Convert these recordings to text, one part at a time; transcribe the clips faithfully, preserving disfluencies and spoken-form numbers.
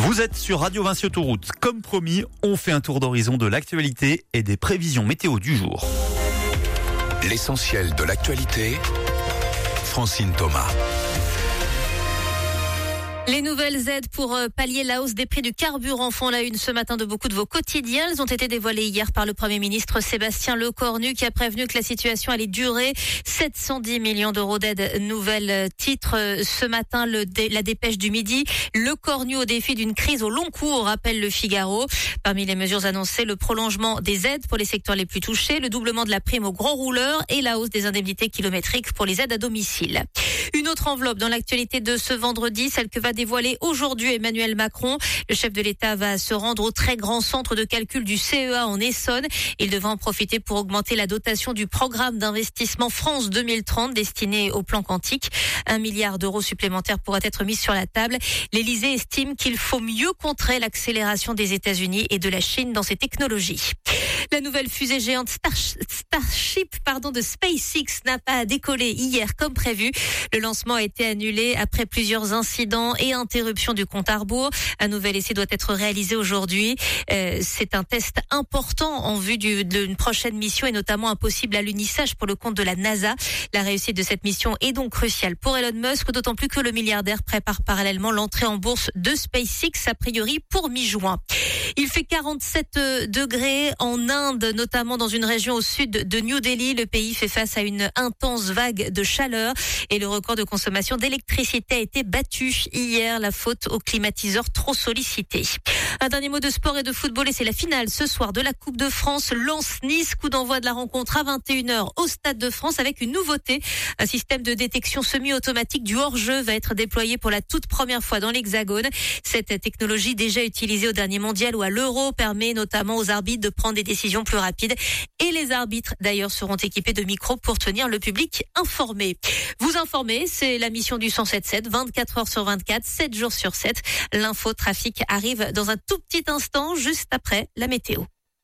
Vous êtes sur Radio Vinci Autoroute. Comme promis, on fait un tour d'horizon de l'actualité et des prévisions météo du jour. L'essentiel de l'actualité, Francine Thomas. Les nouvelles aides pour pallier la hausse des prix du carburant font la une ce matin de beaucoup de vos quotidiens. Elles ont été dévoilées hier par le Premier ministre Sébastien Lecornu qui a prévenu que la situation allait durer. sept cent dix millions d'euros d'aide nouvelle titre. Ce matin, le dé, la dépêche du midi. Lecornu au défi d'une crise au long cours, rappelle le Figaro. Parmi les mesures annoncées, le prolongement des aides pour les secteurs les plus touchés, le doublement de la prime aux gros rouleurs et la hausse des indemnités kilométriques pour les aides à domicile. Une autre enveloppe dans l'actualité de ce vendredi, celle que va dévoiler aujourd'hui Emmanuel Macron. Le chef de l'État va se rendre au très grand centre de calcul du C E A en Essonne. Il devra en profiter pour augmenter la dotation du programme d'investissement France deux mille trente destiné au plan quantique. Un milliard d'euros supplémentaires pourraient être mis sur la table. L'Élysée estime qu'il faut mieux contrer l'accélération des États-Unis et de la Chine dans ces technologies. La nouvelle fusée géante Star, Starship pardon, de SpaceX n'a pas décollé hier comme prévu. Le lancement a été annulé après plusieurs incidents et interruptions du compte à rebours. Un nouvel essai doit être réalisé aujourd'hui. Euh, c'est un test important en vue du, d'une prochaine mission et notamment un possible alunissage pour le compte de la NASA. La réussite de cette mission est donc cruciale pour Elon Musk, d'autant plus que le milliardaire prépare parallèlement l'entrée en bourse de SpaceX, a priori pour mi-juin. Il fait quarante-sept degrés en Inde, notamment dans une région au sud de New Delhi. Le pays fait face à une intense vague de chaleur et le record de consommation d'électricité a été battu hier, la faute aux climatiseurs trop sollicités. Un dernier mot de sport et de football et c'est la finale ce soir de la Coupe de France. Lens-Nice, coup d'envoi de la rencontre à vingt et une heures au Stade de France avec une nouveauté. Un système de détection semi-automatique du hors-jeu va être déployé pour la toute première fois dans l'Hexagone. Cette technologie déjà utilisée au dernier mondial ou à l'Euro permet notamment aux arbitres de prendre des décisions plus rapides et les arbitres d'ailleurs seront équipés de micros pour tenir le public informé. Vous informer, c'est la mission du cent sept sept, vingt-quatre heures sur vingt-quatre, sept jours sur sept. L'info trafic arrive dans un tout petit instant, juste après la météo.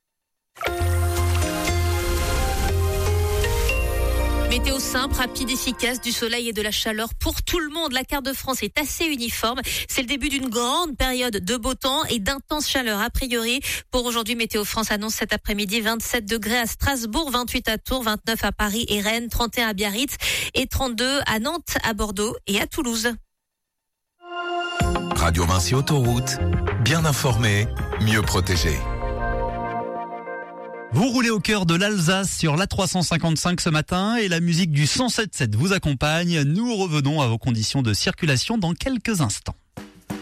Météo simple, rapide, efficace, du soleil et de la chaleur pour tout le monde. La carte de France est assez uniforme. C'est le début d'une grande période de beau temps et d'intense chaleur a priori. Pour aujourd'hui, Météo France annonce cet après-midi vingt-sept degrés à Strasbourg, vingt-huit à Tours, vingt-neuf à Paris et Rennes, trente et un à Biarritz et trente-deux à Nantes, à Bordeaux et à Toulouse. Radio Vinci Autoroute, bien informé, mieux protégé. Vous roulez au cœur de l'Alsace sur l'A trois cent cinquante-cinq ce matin et la musique du cent sept sept vous accompagne. Nous revenons à vos conditions de circulation dans quelques instants.